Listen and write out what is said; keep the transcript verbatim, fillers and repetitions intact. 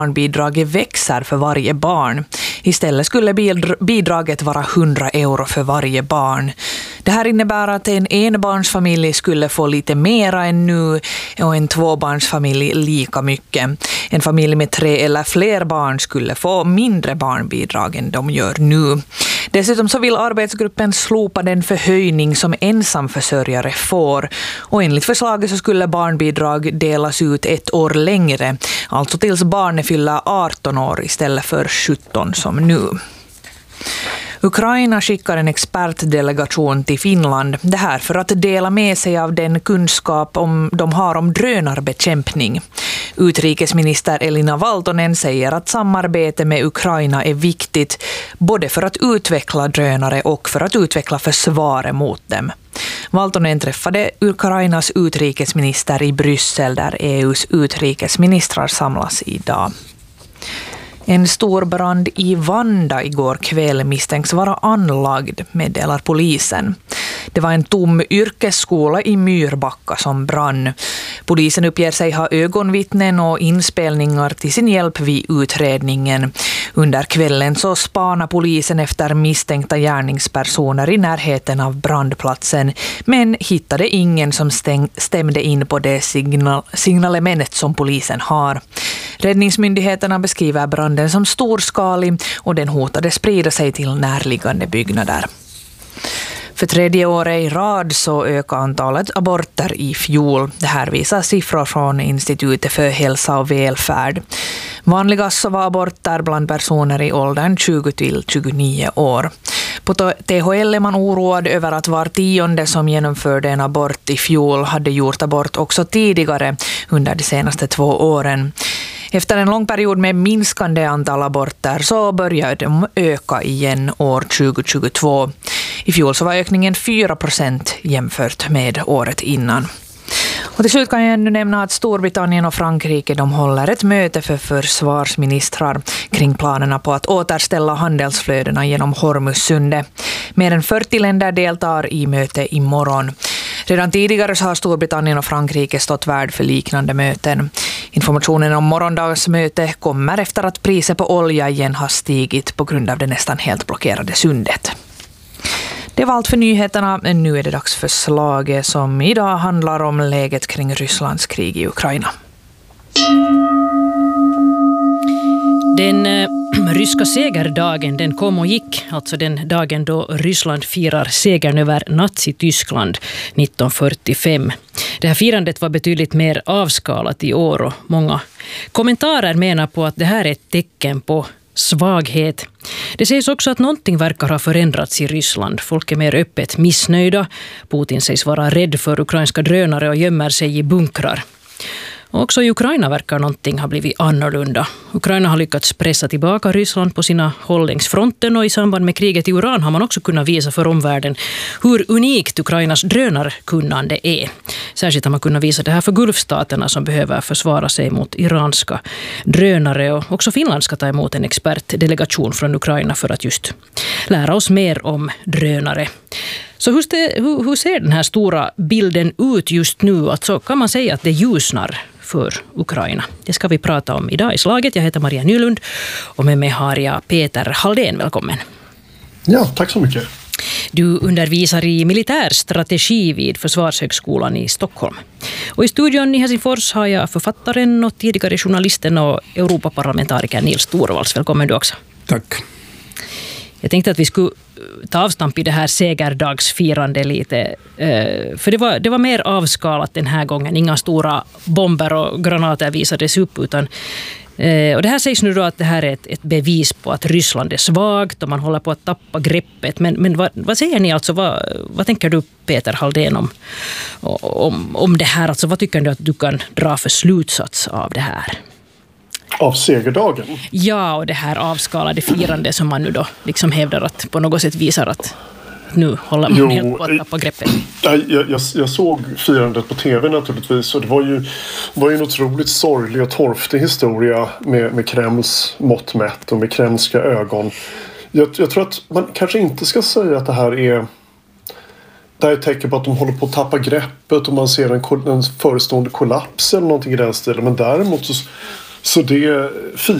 Barnbidraget växer för varje barn. Istället skulle bidraget vara hundra euro för varje barn. Det här innebär att en enbarnsfamilj skulle få lite mera än nu och en tvåbarnsfamilj lika mycket. En familj med tre eller fler barn skulle få mindre barnbidrag än de gör nu. Dessutom så vill arbetsgruppen slopa den förhöjning som ensamförsörjare får. Och enligt förslaget så skulle barnbidrag delas ut ett år längre. Alltså tills barnet fyller arton år istället för sjutton som nu. Ukraina skickar en expertdelegation till Finland. Det här för att dela med sig av den kunskap om, de har om drönarbekämpning. Utrikesminister Elina Valtonen säger att samarbete med Ukraina är viktigt både för att utveckla drönare och för att utveckla försvaret mot dem. Valtonen träffade Ukrainas utrikesminister i Bryssel där E U:s utrikesministrar samlas idag. En stor brand i Vanda igår kväll misstänks vara anlagd, meddelar polisen. Det var en tom yrkesskola i Myrbacka som brann. Polisen uppger sig ha ögonvittnen och inspelningar till sin hjälp vid utredningen. Under kvällen så spanar polisen efter misstänkta gärningspersoner i närheten av brandplatsen, men hittade ingen som stäng, stämde in på det signal, signalementet som polisen har. Räddningsmyndigheterna beskriver branden som storskalig och den hotade sprida sig till närliggande byggnader. För tredje året i rad så ökar antalet aborter i fjol. Det här visar siffror från Institutet för hälsa och välfärd. Vanligast så var aborter bland personer i åldern tjugo till tjugonio år. På T H L är man oroad över att var tionde som genomförde en abort i fjol hade gjort abort också tidigare under de senaste två åren. Efter en lång period med minskande antal aborter så började de öka igen år tjugo tjugotvå. I fjol så var ökningen fyra procent jämfört med året innan. Och till slut kan jag ännu nämna att Storbritannien och Frankrike de håller ett möte för försvarsministrar kring planerna på att återställa handelsflödena genom Hormuzsundet. Mer än fyrtio länder deltar i möte imorgon. Redan tidigare så har Storbritannien och Frankrike stått värd för liknande möten. Informationen om morgondagens möte kommer efter att priset på olja igen har stigit på grund av det nästan helt blockerade sundet. Det var allt för nyheterna. Nu är det dags för slaget som idag handlar om läget kring Rysslands krig i Ukraina. Den eh, ryska segerdagen den kom och gick, alltså den dagen då Ryssland firar segern över Nazi-Tyskland nitton fyrtiofem. Det här firandet var betydligt mer avskalat i år och många kommentarer menar på att det här är ett tecken på svaghet. Det sägs också att någonting verkar ha förändrats i Ryssland. Folk är mer öppet missnöjda. Putin sägs vara rädd för ukrainska drönare och gömmer sig i bunkrar. Och också i Ukraina verkar någonting ha blivit annorlunda. Ukraina har lyckats pressa tillbaka Ryssland på sina håll längs fronten och i samband med kriget i Iran har man också kunnat visa för omvärlden hur unikt Ukrainas drönarkunnande är. Särskilt har man kunnat visa det här för Gulfstaterna som behöver försvara sig mot iranska drönare. Och också Finland ska ta emot en expertdelegation från Ukraina för att just lära oss mer om drönare. Så hur, hur, hur ser den här stora bilden ut just nu? Alltså, kan man säga att det ljusnar för Ukraina? Det ska vi prata om idag i slaget. Jag heter Maria Nylund och med mig har jag Peter Halldén. Välkommen. Ja, tack så mycket. Du undervisar i militärstrategi vid Försvarshögskolan i Stockholm. Och i studion i Helsingfors har jag författaren och tidigare journalisten och Europaparlamentariker Nils Torvalds. Välkommen du också. Tack. Jag tänkte att vi skulle ta avstamp i det här segerdagsfirande lite. För det var, det var mer avskalat den här gången. Inga stora bomber och granater visades upp. Utan, och det här sägs nu då att det här är ett, ett bevis på att Ryssland är svagt och man håller på att tappa greppet. Men, men vad, vad säger ni alltså? Vad, vad tänker du Peter Halldén om, om, om det här? Alltså, vad tycker du att du kan dra för slutsats av det här? Av segerdagen? Ja, och det här avskalade firande som man nu då liksom hävdar att på något sätt visar att nu håller man jo, helt på att tappa greppet. Jag, jag, jag såg firandet på tv naturligtvis och det var ju, var ju en otroligt sorglig och torftig historia med, med Kremls mått mätt och med kremlska ögon. Jag, jag tror att man kanske inte ska säga att det här är det är ett tecken på att de håller på att tappa greppet och man ser en, en förestående kollaps eller någonting i den stilen. Men däremot så Så det